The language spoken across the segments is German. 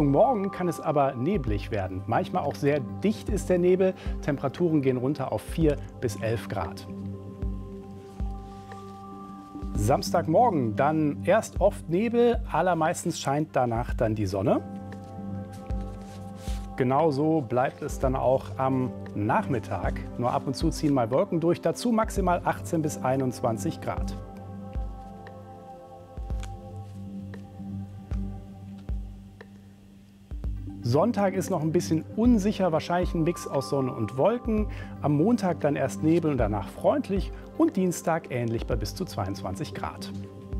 Gegen Morgen kann es aber neblig werden. Manchmal auch sehr dicht ist der Nebel. Temperaturen gehen runter auf 4 bis 11 Grad. Samstagmorgen dann erst oft Nebel, allermeistens scheint danach dann die Sonne. Genauso bleibt es dann auch am Nachmittag. Nur ab und zu ziehen mal Wolken durch, dazu maximal 18 bis 21 Grad. Sonntag ist noch ein bisschen unsicher, wahrscheinlich ein Mix aus Sonne und Wolken. Am Montag dann erst Nebel und danach freundlich und Dienstag ähnlich bei bis zu 22 Grad.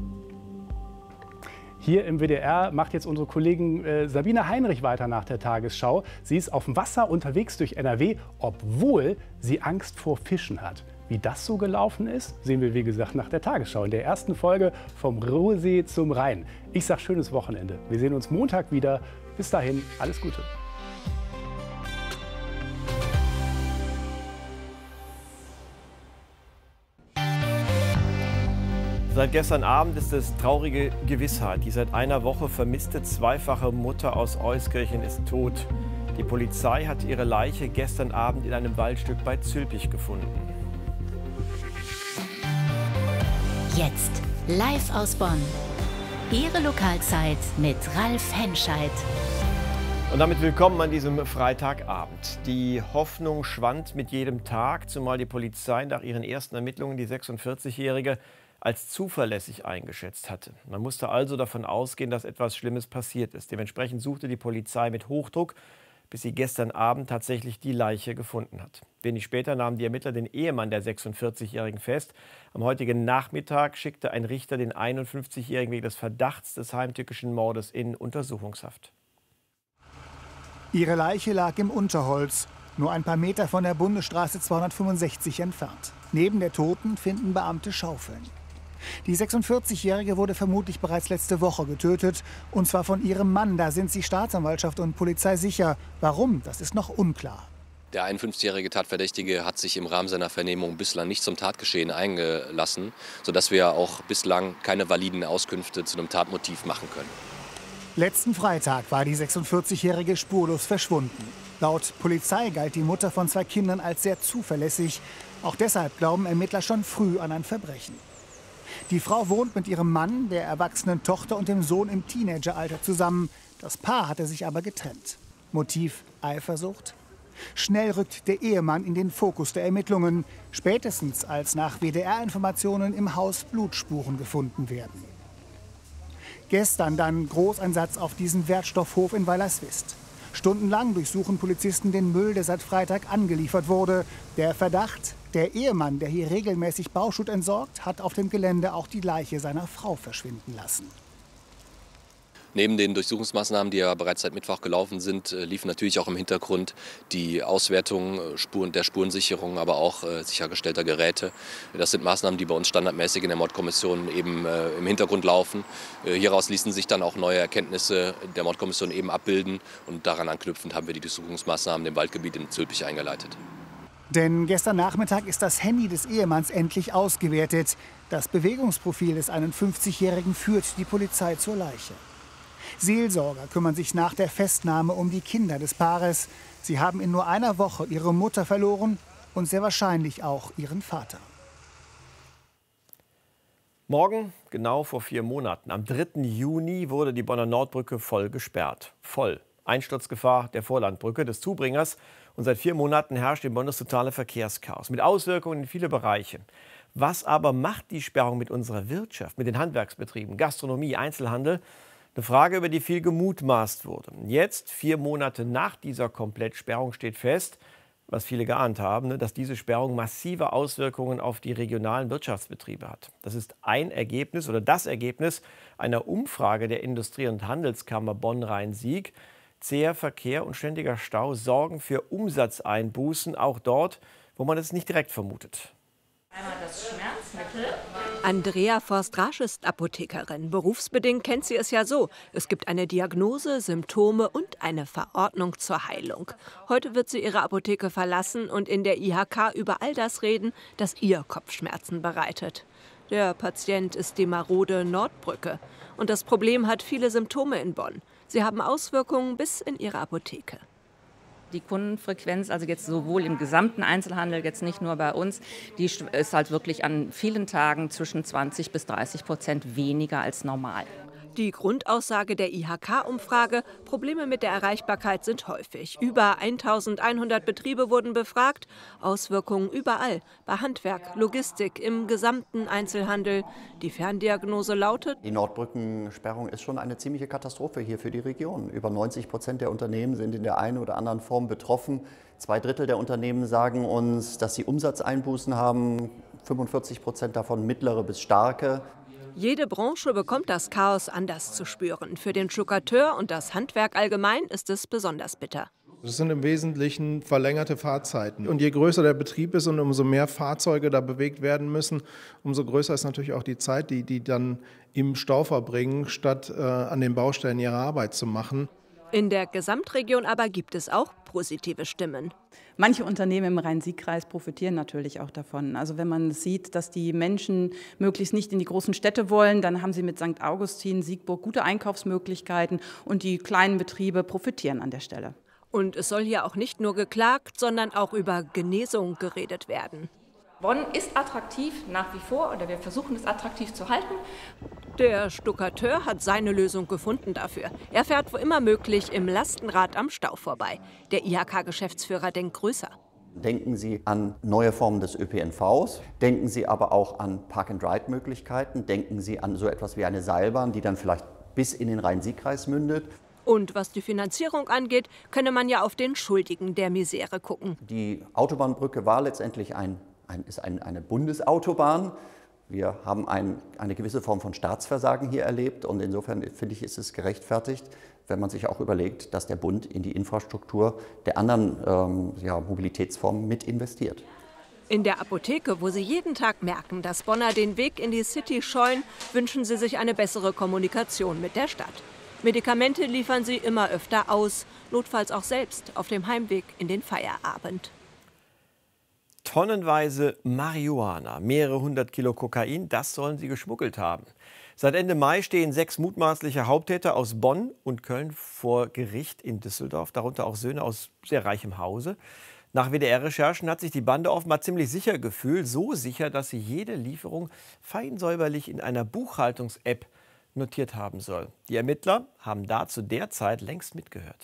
Hier im WDR macht jetzt unsere Kollegin Sabine Heinrich weiter nach der Tagesschau. Sie ist auf dem Wasser unterwegs durch NRW, obwohl sie Angst vor Fischen hat. Wie das so gelaufen ist, sehen wir wie gesagt nach der Tagesschau in der ersten Folge vom Ruhrsee zum Rhein. Ich sage schönes Wochenende. Wir sehen uns Montag wieder. Bis dahin, alles Gute. Seit gestern Abend ist es traurige Gewissheit. Die seit einer Woche vermisste zweifache Mutter aus Euskirchen ist tot. Die Polizei hat ihre Leiche gestern Abend in einem Waldstück bei Zülpich gefunden. Jetzt live aus Bonn. Ihre Lokalzeit mit Ralf Henscheid. Und damit willkommen an diesem Freitagabend. Die Hoffnung schwand mit jedem Tag, zumal die Polizei nach ihren ersten Ermittlungen die 46-Jährige als zuverlässig eingeschätzt hatte. Man musste also davon ausgehen, dass etwas Schlimmes passiert ist. Dementsprechend suchte die Polizei mit Hochdruck, bis sie gestern Abend tatsächlich die Leiche gefunden hat. Wenig später nahmen die Ermittler den Ehemann der 46-Jährigen fest. Am heutigen Nachmittag schickte ein Richter den 51-Jährigen wegen des Verdachts des heimtückischen Mordes in Untersuchungshaft. Ihre Leiche lag im Unterholz, nur ein paar Meter von der Bundesstraße 265 entfernt. Neben der Toten finden Beamte Schaufeln. Die 46-Jährige wurde vermutlich bereits letzte Woche getötet, und zwar von ihrem Mann. Da sind sich Staatsanwaltschaft und Polizei sicher. Warum, das ist noch unklar. Der 51-jährige Tatverdächtige hat sich im Rahmen seiner Vernehmung bislang nicht zum Tatgeschehen eingelassen, sodass wir auch bislang keine validen Auskünfte zu einem Tatmotiv machen können. Letzten Freitag war die 46-Jährige spurlos verschwunden. Laut Polizei galt die Mutter von 2 Kindern als sehr zuverlässig. Auch deshalb glauben Ermittler schon früh an ein Verbrechen. Die Frau wohnt mit ihrem Mann, der erwachsenen Tochter und dem Sohn im Teenageralter zusammen. Das Paar hatte sich aber getrennt. Motiv Eifersucht? Schnell rückt der Ehemann in den Fokus der Ermittlungen, spätestens als nach WDR-Informationen im Haus Blutspuren gefunden werden. Gestern dann Großeinsatz auf diesem Wertstoffhof in Weilerswist. Stundenlang durchsuchen Polizisten den Müll, der seit Freitag angeliefert wurde. Der Verdacht, der Ehemann, der hier regelmäßig Bauschutt entsorgt, hat auf dem Gelände auch die Leiche seiner Frau verschwinden lassen. Neben den Durchsuchungsmaßnahmen, die ja bereits seit Mittwoch gelaufen sind, liefen natürlich auch im Hintergrund die Auswertung der Spurensicherung, aber auch sichergestellter Geräte. Das sind Maßnahmen, die bei uns standardmäßig in der Mordkommission eben im Hintergrund laufen. Hieraus ließen sich dann auch neue Erkenntnisse der Mordkommission eben abbilden, und daran anknüpfend haben wir die Durchsuchungsmaßnahmen im Waldgebiet in Zülpich eingeleitet. Denn gestern Nachmittag ist das Handy des Ehemanns endlich ausgewertet. Das Bewegungsprofil des 51-Jährigen führt die Polizei zur Leiche. Seelsorger kümmern sich nach der Festnahme um die Kinder des Paares. Sie haben in nur einer Woche ihre Mutter verloren und sehr wahrscheinlich auch ihren Vater. Morgen, genau vor 4 Monaten, am 3. Juni, wurde die Bonner Nordbrücke voll gesperrt. Voll. Einsturzgefahr der Vorlandbrücke des Zubringers. Und seit 4 Monaten herrscht in Bonn das totale Verkehrschaos mit Auswirkungen in viele Bereiche. Was aber macht die Sperrung mit unserer Wirtschaft, mit den Handwerksbetrieben, Gastronomie, Einzelhandel? Eine Frage, über die viel gemutmaßt wurde. Jetzt, 4 Monate nach dieser Komplettsperrung, steht fest, was viele geahnt haben, dass diese Sperrung massive Auswirkungen auf die regionalen Wirtschaftsbetriebe hat. Das ist ein Ergebnis oder das Ergebnis einer Umfrage der Industrie- und Handelskammer Bonn-Rhein-Sieg. Zäher Verkehr und ständiger Stau sorgen für Umsatzeinbußen, auch dort, wo man es nicht direkt vermutet. Einmal das Schmerzmittel. Andrea Forst-Rasch ist Apothekerin. Berufsbedingt kennt sie es ja so. Es gibt eine Diagnose, Symptome und eine Verordnung zur Heilung. Heute wird sie ihre Apotheke verlassen und in der IHK über all das reden, das ihr Kopfschmerzen bereitet. Der Patient ist die marode Nordbrücke. Und das Problem hat viele Symptome in Bonn. Sie haben Auswirkungen bis in Ihre Apotheke. Die Kundenfrequenz, also jetzt sowohl im gesamten Einzelhandel, jetzt nicht nur bei uns, die ist halt wirklich an vielen Tagen zwischen 20 bis 30% weniger als normal. Die Grundaussage der IHK-Umfrage: Probleme mit der Erreichbarkeit sind häufig. Über 1100 Betriebe wurden befragt. Auswirkungen überall: bei Handwerk, Logistik, im gesamten Einzelhandel. Die Ferndiagnose lautet: Die Nordbrückensperrung ist schon eine ziemliche Katastrophe hier für die Region. Über 90% der Unternehmen sind in der einen oder anderen Form betroffen. 2/3 der Unternehmen sagen uns, dass sie Umsatzeinbußen haben. 45% davon mittlere bis starke. Jede Branche bekommt das Chaos anders zu spüren. Für den Stuckateur und das Handwerk allgemein ist es besonders bitter. Das sind im Wesentlichen verlängerte Fahrzeiten. Und je größer der Betrieb ist und umso mehr Fahrzeuge da bewegt werden müssen, umso größer ist natürlich auch die Zeit, die dann im Stau verbringen, statt an den Baustellen ihre Arbeit zu machen. In der Gesamtregion aber gibt es auch positive Stimmen. Manche Unternehmen im Rhein-Sieg-Kreis profitieren natürlich auch davon. Also wenn man sieht, dass die Menschen möglichst nicht in die großen Städte wollen, dann haben sie mit St. Augustin, Siegburg gute Einkaufsmöglichkeiten und die kleinen Betriebe profitieren an der Stelle. Und es soll hier auch nicht nur geklagt, sondern auch über Genesung geredet werden. Bonn ist attraktiv nach wie vor, oder wir versuchen es attraktiv zu halten. Der Stuckateur hat seine Lösung gefunden dafür. Er fährt wo immer möglich im Lastenrad am Stau vorbei. Der IHK-Geschäftsführer denkt größer. Denken Sie an neue Formen des ÖPNVs, denken Sie aber auch an Park-and-Ride-Möglichkeiten, denken Sie an so etwas wie eine Seilbahn, die dann vielleicht bis in den Rhein-Sieg-Kreis mündet. Und was die Finanzierung angeht, könne man ja auf den Schuldigen der Misere gucken. Die Autobahnbrücke war letztendlich eine Bundesautobahn. Wir haben eine gewisse Form von Staatsversagen hier erlebt und insofern finde ich, ist es gerechtfertigt, wenn man sich auch überlegt, dass der Bund in die Infrastruktur der anderen Mobilitätsformen mit investiert. In der Apotheke, wo Sie jeden Tag merken, dass Bonner den Weg in die City scheuen, wünschen Sie sich eine bessere Kommunikation mit der Stadt. Medikamente liefern sie immer öfter aus, notfalls auch selbst auf dem Heimweg in den Feierabend. Tonnenweise Marihuana, mehrere hundert Kilo Kokain, das sollen sie geschmuggelt haben. Seit Ende Mai stehen 6 mutmaßliche Haupttäter aus Bonn und Köln vor Gericht in Düsseldorf, darunter auch Söhne aus sehr reichem Hause. Nach WDR-Recherchen hat sich die Bande offenbar ziemlich sicher gefühlt, so sicher, dass sie jede Lieferung fein säuberlich in einer Buchhaltungs-App notiert haben soll. Die Ermittler haben dazu derzeit längst mitgehört.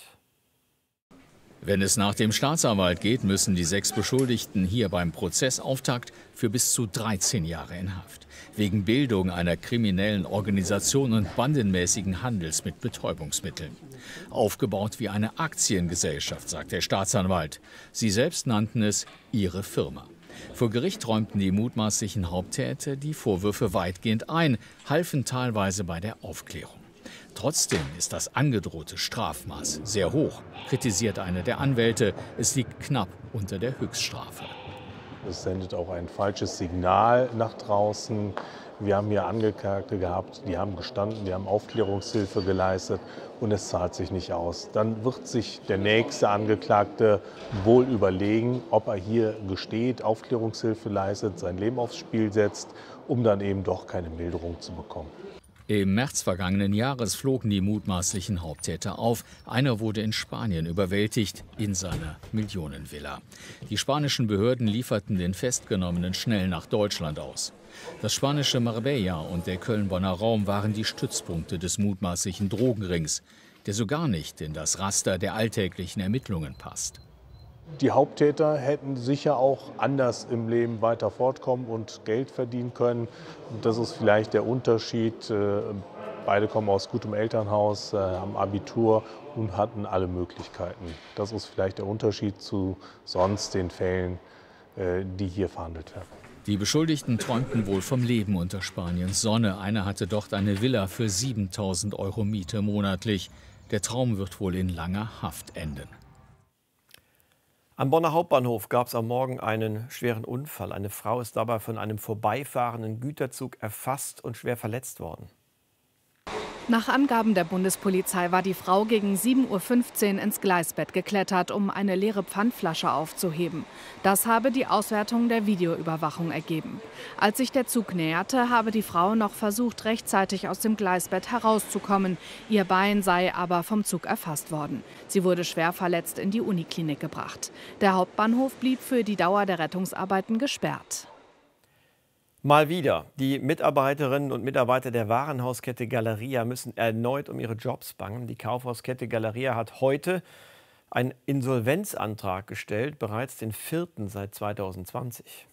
Wenn es nach dem Staatsanwalt geht, müssen die 6 Beschuldigten hier beim Prozessauftakt für bis zu 13 Jahre in Haft. Wegen Bildung einer kriminellen Organisation und bandenmäßigen Handels mit Betäubungsmitteln. Aufgebaut wie eine Aktiengesellschaft, sagt der Staatsanwalt. Sie selbst nannten es ihre Firma. Vor Gericht räumten die mutmaßlichen Haupttäter die Vorwürfe weitgehend ein, halfen teilweise bei der Aufklärung. Trotzdem ist das angedrohte Strafmaß sehr hoch, kritisiert einer der Anwälte. Es liegt knapp unter der Höchststrafe. Es sendet auch ein falsches Signal nach draußen. Wir haben hier Angeklagte gehabt, die haben gestanden, die haben Aufklärungshilfe geleistet und es zahlt sich nicht aus. Dann wird sich der nächste Angeklagte wohl überlegen, ob er hier gesteht, Aufklärungshilfe leistet, sein Leben aufs Spiel setzt, um dann eben doch keine Milderung zu bekommen. Im März vergangenen Jahres flogen die mutmaßlichen Haupttäter auf. Einer wurde in Spanien überwältigt, in seiner Millionenvilla. Die spanischen Behörden lieferten den Festgenommenen schnell nach Deutschland aus. Das spanische Marbella und der Köln-Bonner Raum waren die Stützpunkte des mutmaßlichen Drogenrings, der so gar nicht in das Raster der alltäglichen Ermittlungen passt. Die Haupttäter hätten sicher auch anders im Leben weiter fortkommen und Geld verdienen können. Und das ist vielleicht der Unterschied. Beide kommen aus gutem Elternhaus, haben Abitur und hatten alle Möglichkeiten. Das ist vielleicht der Unterschied zu sonst den Fällen, die hier verhandelt werden. Die Beschuldigten träumten wohl vom Leben unter Spaniens Sonne. Einer hatte dort eine Villa für 7.000 € Miete monatlich. Der Traum wird wohl in langer Haft enden. Am Bonner Hauptbahnhof gab es am Morgen einen schweren Unfall. Eine Frau ist dabei von einem vorbeifahrenden Güterzug erfasst und schwer verletzt worden. Nach Angaben der Bundespolizei war die Frau gegen 7:15 Uhr ins Gleisbett geklettert, um eine leere Pfandflasche aufzuheben. Das habe die Auswertung der Videoüberwachung ergeben. Als sich der Zug näherte, habe die Frau noch versucht, rechtzeitig aus dem Gleisbett herauszukommen. Ihr Bein sei aber vom Zug erfasst worden. Sie wurde schwer verletzt in die Uniklinik gebracht. Der Hauptbahnhof blieb für die Dauer der Rettungsarbeiten gesperrt. Mal wieder. Die Mitarbeiterinnen und Mitarbeiter der Warenhauskette Galeria müssen erneut um ihre Jobs bangen. Die Kaufhauskette Galeria hat heute einen Insolvenzantrag gestellt, bereits den 4. seit 2020.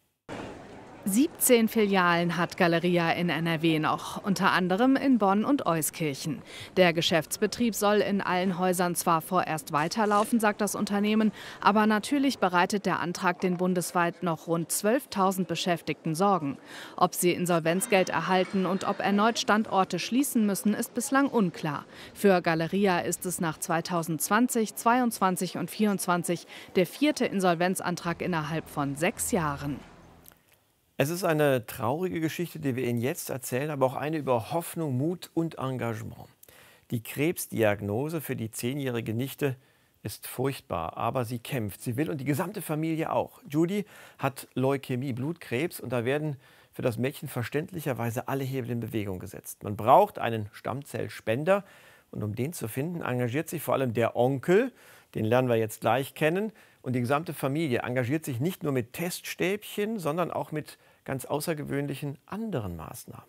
17 Filialen hat Galeria in NRW noch, unter anderem in Bonn und Euskirchen. Der Geschäftsbetrieb soll in allen Häusern zwar vorerst weiterlaufen, sagt das Unternehmen, aber natürlich bereitet der Antrag den bundesweit noch rund 12.000 Beschäftigten Sorgen. Ob sie Insolvenzgeld erhalten und ob erneut Standorte schließen müssen, ist bislang unklar. Für Galeria ist es nach 2020, 2022 und 2024 der 4. Insolvenzantrag innerhalb von 6 Jahren. Es ist eine traurige Geschichte, die wir Ihnen jetzt erzählen, aber auch eine über Hoffnung, Mut und Engagement. Die Krebsdiagnose für die 10-jährige Nichte ist furchtbar, aber sie kämpft. Sie will und die gesamte Familie auch. Judy hat Leukämie, Blutkrebs, und da werden für das Mädchen verständlicherweise alle Hebel in Bewegung gesetzt. Man braucht einen Stammzellspender und um den zu finden, engagiert sich vor allem der Onkel, den lernen wir jetzt gleich kennen. Und die gesamte Familie engagiert sich nicht nur mit Teststäbchen, sondern auch mit ganz außergewöhnlichen anderen Maßnahmen.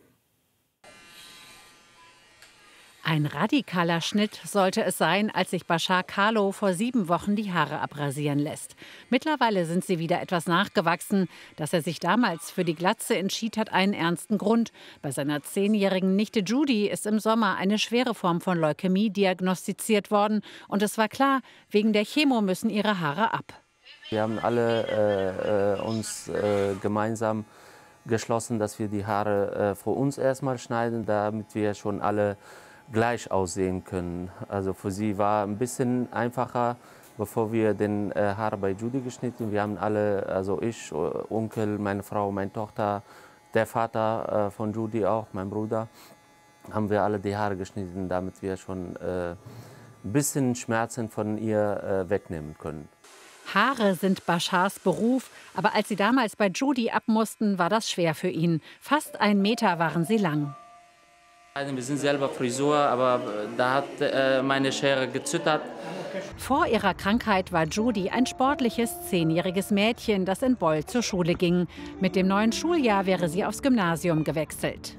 Ein radikaler Schnitt sollte es sein, als sich Bashar Kalo vor 7 Wochen die Haare abrasieren lässt. Mittlerweile sind sie wieder etwas nachgewachsen. Dass er sich damals für die Glatze entschied, hat einen ernsten Grund. Bei seiner 10-jährigen Nichte Judy ist im Sommer eine schwere Form von Leukämie diagnostiziert worden. Und es war klar, wegen der Chemo müssen ihre Haare ab. Wir haben alle uns gemeinsam geschlossen, dass wir die Haare für uns erstmal schneiden, damit wir schon alle gleich aussehen können. Also für sie war ein bisschen einfacher, bevor wir den Haare bei Judy geschnitten haben. Wir haben alle, also ich, Onkel, meine Frau, meine Tochter, der Vater von Judy auch, mein Bruder, haben wir alle die Haare geschnitten, damit wir schon ein bisschen Schmerzen von ihr wegnehmen können. Haare sind Bashars Beruf, aber als sie damals bei Judy ab mussten, war das schwer für ihn. Fast 1 Meter waren sie lang. Wir sind selber Frisur, aber da hat meine Schere gezittert. Vor ihrer Krankheit war Judy ein sportliches 10-jähriges Mädchen, das in Beul zur Schule ging. Mit dem neuen Schuljahr wäre sie aufs Gymnasium gewechselt.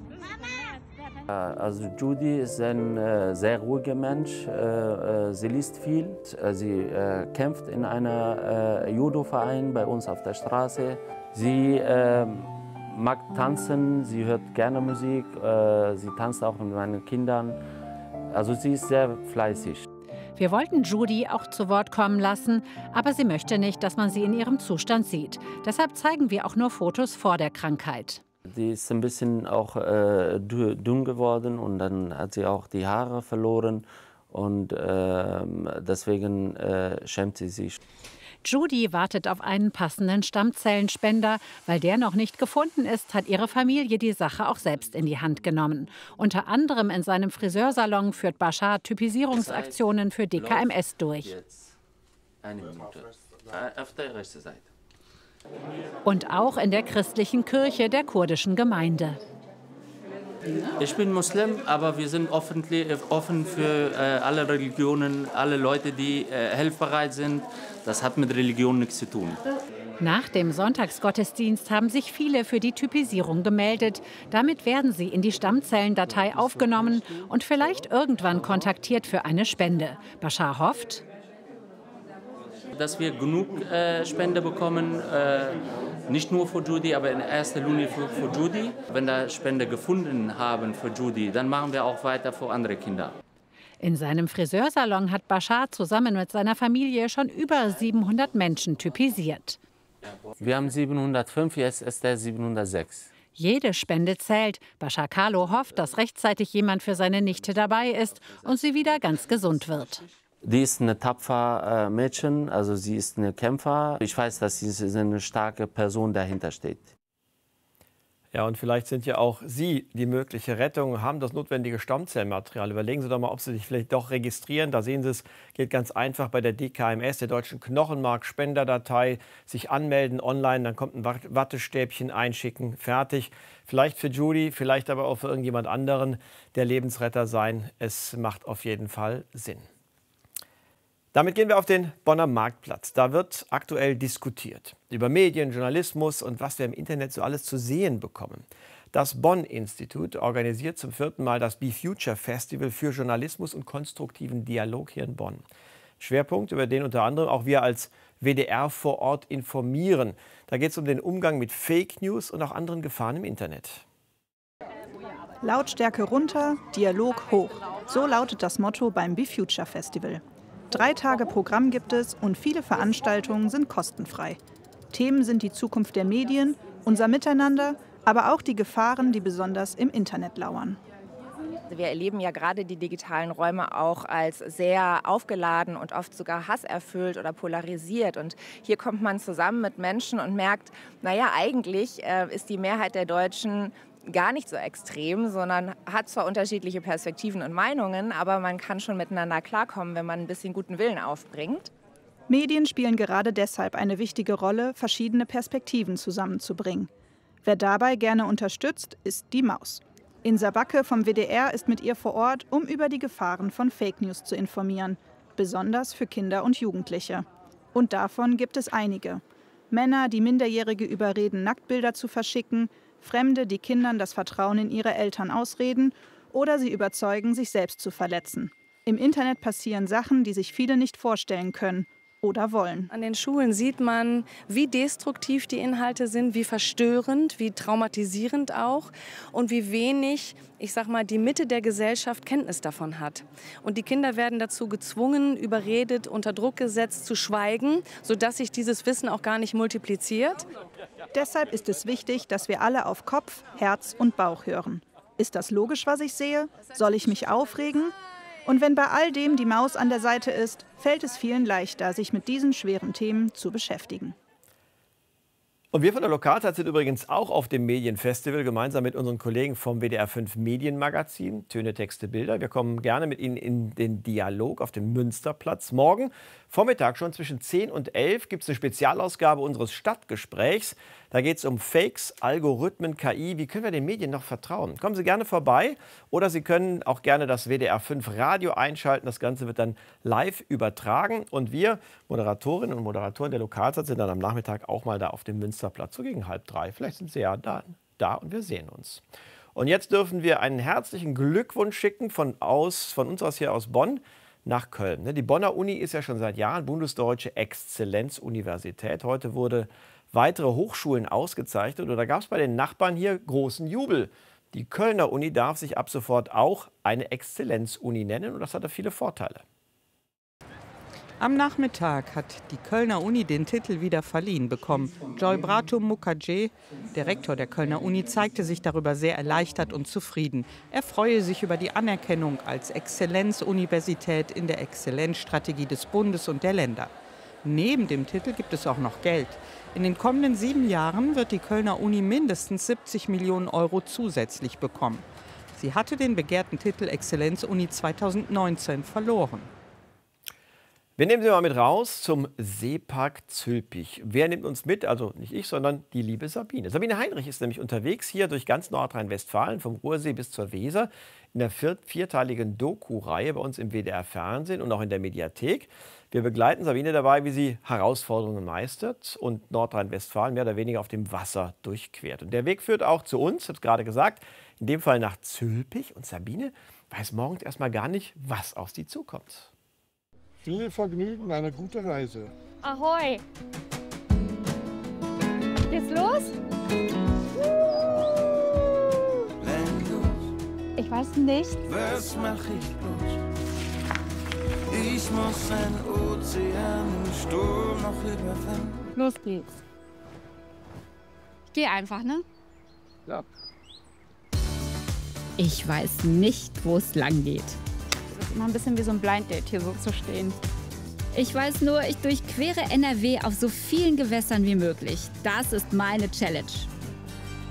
Also Judy ist ein sehr ruhiger Mensch. Sie liest viel. Sie kämpft in einem Judo-Verein bei uns auf der Straße. Sie mag tanzen, sie hört gerne Musik, sie tanzt auch mit meinen Kindern. Also sie ist sehr fleißig. Wir wollten Judy auch zu Wort kommen lassen, aber sie möchte nicht, dass man sie in ihrem Zustand sieht. Deshalb zeigen wir auch nur Fotos vor der Krankheit. Die ist ein bisschen auch dünn geworden und dann hat sie auch die Haare verloren und deswegen schämt sie sich. Judy wartet auf einen passenden Stammzellenspender. Weil der noch nicht gefunden ist, hat ihre Familie die Sache auch selbst in die Hand genommen. Unter anderem in seinem Friseursalon führt Bashar Typisierungsaktionen für DKMS durch. Eine Minute. Auf der rechten Seite. Und auch in der christlichen Kirche der kurdischen Gemeinde. Ich bin Muslim, aber wir sind offen für alle Religionen, alle Leute, die hilfsbereit sind. Das hat mit Religion nichts zu tun. Nach dem Sonntagsgottesdienst haben sich viele für die Typisierung gemeldet. Damit werden sie in die Stammzellendatei aufgenommen und vielleicht irgendwann kontaktiert für eine Spende. Bashar hofft, dass wir genug Spende bekommen, nicht nur für Judy, aber in erster Linie für Judy. Wenn wir Spende gefunden haben für Judy, dann machen wir auch weiter für andere Kinder. In seinem Friseursalon hat Bashar zusammen mit seiner Familie schon über 700 Menschen typisiert. Wir haben 705, jetzt ist er 706. Jede Spende zählt. Bashar Kalo hofft, dass rechtzeitig jemand für seine Nichte dabei ist und sie wieder ganz gesund wird. Die ist eine tapfer Mädchen, also sie ist eine Kämpfer. Ich weiß, dass sie eine starke Person dahinter steht. Ja, und vielleicht sind ja auch Sie die mögliche Rettung, haben das notwendige Stammzellmaterial. Überlegen Sie doch mal, ob Sie sich vielleicht doch registrieren. Da sehen Sie es, geht ganz einfach bei der DKMS, der Deutschen Knochenmark-Spenderdatei. Sich anmelden online, dann kommt ein Wattestäbchen einschicken, fertig. Vielleicht für Judy, vielleicht aber auch für irgendjemand anderen der Lebensretter sein. Es macht auf jeden Fall Sinn. Damit gehen wir auf den Bonner Marktplatz. Da wird aktuell diskutiert über Medien, Journalismus und was wir im Internet so alles zu sehen bekommen. Das Bonn-Institut organisiert zum 4. Mal das BeFuture Festival für Journalismus und konstruktiven Dialog hier in Bonn. Schwerpunkt, über den unter anderem auch wir als WDR vor Ort informieren. Da geht es um den Umgang mit Fake News und auch anderen Gefahren im Internet. Lautstärke runter, Dialog hoch. So lautet das Motto beim BeFuture Festival. 3 Tage Programm gibt es und viele Veranstaltungen sind kostenfrei. Themen sind die Zukunft der Medien, unser Miteinander, aber auch die Gefahren, die besonders im Internet lauern. Wir erleben ja gerade die digitalen Räume auch als sehr aufgeladen und oft sogar hasserfüllt oder polarisiert. Und hier kommt man zusammen mit Menschen und merkt, naja, eigentlich ist die Mehrheit der Deutschen gar nicht so extrem, sondern hat zwar unterschiedliche Perspektiven und Meinungen, aber man kann schon miteinander klarkommen, wenn man ein bisschen guten Willen aufbringt. Medien spielen gerade deshalb eine wichtige Rolle, verschiedene Perspektiven zusammenzubringen. Wer dabei gerne unterstützt, ist die Maus. Insa Backe vom WDR ist mit ihr vor Ort, um über die Gefahren von Fake News zu informieren, besonders für Kinder und Jugendliche. Und davon gibt es einige. Männer, die Minderjährige überreden, Nacktbilder zu verschicken, Fremde, die Kindern das Vertrauen in ihre Eltern ausreden oder sie überzeugen, sich selbst zu verletzen. Im Internet passieren Sachen, die sich viele nicht vorstellen können oder wollen. An den Schulen sieht man, wie destruktiv die Inhalte sind, wie verstörend, wie traumatisierend auch und wie wenig, ich sag mal, die Mitte der Gesellschaft Kenntnis davon hat. Und die Kinder werden dazu gezwungen, überredet, unter Druck gesetzt zu schweigen, sodass sich dieses Wissen auch gar nicht multipliziert. Deshalb ist es wichtig, dass wir alle auf Kopf, Herz und Bauch hören. Ist das logisch, was ich sehe? Soll ich mich aufregen? Und wenn bei all dem die Maus an der Seite ist, fällt es vielen leichter, sich mit diesen schweren Themen zu beschäftigen. Und wir von der Lokalzeit sind übrigens auch auf dem Medienfestival, gemeinsam mit unseren Kollegen vom WDR 5 Medienmagazin, Töne, Texte, Bilder. Wir kommen gerne mit Ihnen in den Dialog auf dem Münsterplatz. Morgen Vormittag schon zwischen 10 und 11 gibt es eine Spezialausgabe unseres Stadtgesprächs. Da geht es um Fakes, Algorithmen, KI. Wie können wir den Medien noch vertrauen? Kommen Sie gerne vorbei oder Sie können auch gerne das WDR 5 Radio einschalten. Das Ganze wird dann live übertragen. Und wir, Moderatorinnen und Moderatoren der Lokalzeit, sind dann am Nachmittag auch mal da auf dem Münsterplatz, so gegen 2:30. Vielleicht sind Sie ja da und wir sehen uns. Und jetzt dürfen wir einen herzlichen Glückwunsch schicken von uns aus hier aus Bonn nach Köln. Die Bonner Uni ist ja schon seit Jahren bundesdeutsche Exzellenzuniversität. Heute wurde weitere Hochschulen ausgezeichnet und da gab es bei den Nachbarn hier großen Jubel. Die Kölner Uni darf sich ab sofort auch eine Exzellenzuni nennen und das hatte viele Vorteile. Am Nachmittag hat die Kölner Uni den Titel wieder verliehen bekommen. Joybrato Mukherjee, der Rektor der Kölner Uni, zeigte sich darüber sehr erleichtert und zufrieden. Er freue sich über die Anerkennung als Exzellenzuniversität in der Exzellenzstrategie des Bundes und der Länder. Neben dem Titel gibt es auch noch Geld. In den kommenden 7 Jahren wird die Kölner Uni mindestens 70 Millionen Euro zusätzlich bekommen. Sie hatte den begehrten Titel Exzellenzuni 2019 verloren. Wir nehmen Sie mal mit raus zum Seepark Zülpich. Wer nimmt uns mit? Also nicht ich, sondern die liebe Sabine. Sabine Heinrich ist nämlich unterwegs hier durch ganz Nordrhein-Westfalen, vom Ruhrsee bis zur Weser, in der vierteiligen Doku-Reihe bei uns im WDR-Fernsehen und auch in der Mediathek. Wir begleiten Sabine dabei, wie sie Herausforderungen meistert und Nordrhein-Westfalen mehr oder weniger auf dem Wasser durchquert. Und der Weg führt auch zu uns, ich habe es gerade gesagt, in dem Fall nach Zülpich. Und Sabine weiß morgens erstmal gar nicht, was auf sie zukommt. Viel Vergnügen, eine gute Reise. Ahoi! Geht's los? Ich weiß nicht. Was mach ich bloß? Ich muss ein Ozean im Sturm noch überwinden. Los geht's. Ich geh einfach, ne? Ja. Ich weiß nicht, wo es lang geht. Es ist immer ein bisschen wie so ein Blind Date, hier so zu stehen. Ich weiß nur, ich durchquere NRW auf so vielen Gewässern wie möglich. Das ist meine Challenge.